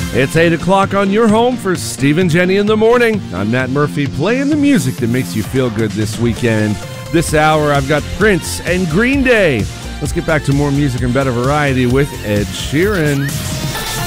It's 8 o'clock on your home for Steve and Jenny in the morning. I'm Matt Murphy, playing the music that makes you feel good this weekend. This hour, I've got Prince and Green Day. Let's get back to more music and better variety with Ed Sheeran.